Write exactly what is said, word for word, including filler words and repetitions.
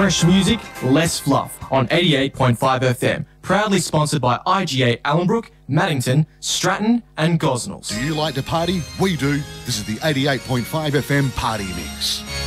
Fresh music, less fluff on eighty-eight point five F M. Proudly sponsored by I G A Allenbrook, Maddington, Stratton and Gosnells. Do you like to party? We do. This is the eighty-eight point five F M Party Mix.